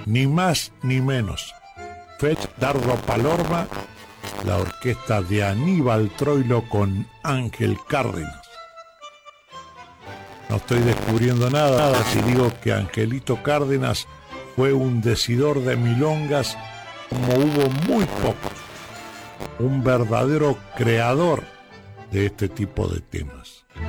Ni más ni menos. Fech Dardo Palorma, la orquesta de Aníbal Troilo con Ángel Cárdenas. No estoy descubriendo nada si digo que Angelito Cárdenas fue un decidor de milongas como hubo muy pocos. Un verdadero creador de este tipo de temas.